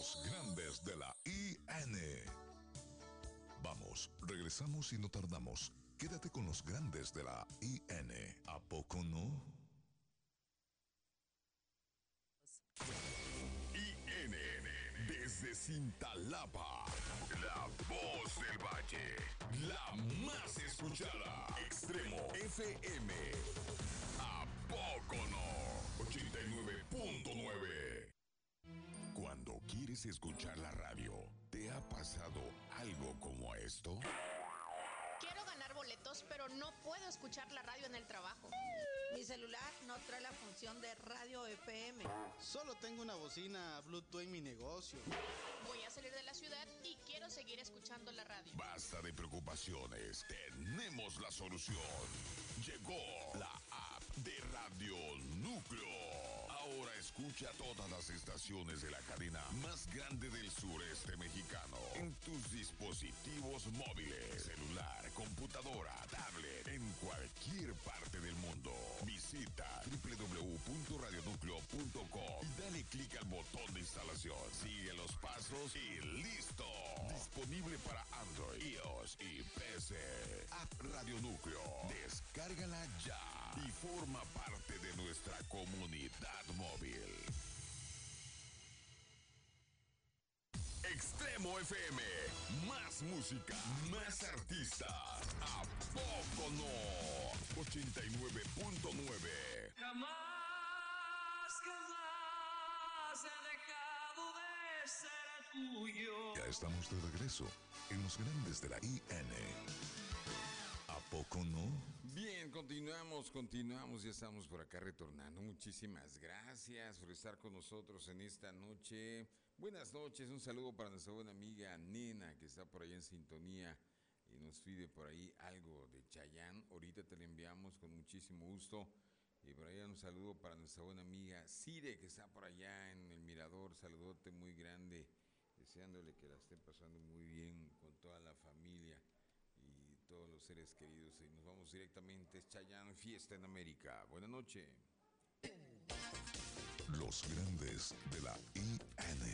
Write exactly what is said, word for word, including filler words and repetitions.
Los grandes de la I N. Vamos, regresamos y no tardamos. Quédate con los grandes de la I N. ¿A poco no? I N, desde Cintalapa, la voz del valle, la más escuchada. Extremo F M. ¿A poco no? ochenta y nueve punto nueve. Cuando quieres escuchar la radio, ¿te ha pasado algo como esto? Quiero ganar boletos, pero no puedo escuchar la radio en el trabajo. Mi celular no trae la función de radio F M. Solo tengo una bocina Bluetooth en mi negocio. Voy a salir de la ciudad y quiero seguir escuchando la radio. Basta de preocupaciones, tenemos la solución. Llegó la app de Radio Núcleo. Ahora escucha todas las estaciones de la cadena más grande del sureste mexicano en tus dispositivos móviles, celular, computadora, tablet, en cualquier parte del mundo. Visita doble u doble u doble u punto radio núcleo punto com y dale clic al botón de instalación. Sigue los pasos y ¡listo! Disponible para Android, iOS y P C. App Radio Núcleo. Descárgala ya y forma parte de nuestra comunidad móvil. Extremo F M, más música, más artistas. ¿A poco no? ochenta y nueve punto nueve. Jamás, jamás he dejado de ser tuyo. Ya estamos de regreso en los grandes de la I N. ¿A poco no? Bien, continuamos, continuamos, ya estamos por acá retornando. Muchísimas gracias por estar con nosotros en esta noche. Buenas noches, un saludo para nuestra buena amiga Nena, que está por ahí en sintonía y nos pide por ahí algo de Chayanne. Ahorita te lo enviamos con muchísimo gusto. Y por allá un saludo para nuestra buena amiga Cire, que está por allá en el Mirador. Saludote muy grande, deseándole que la esté pasando muy bien con toda la familia y todos los seres queridos. Y nos vamos directamente, es Chayanne, Fiesta en América. Buenas noches. Los grandes de la I N.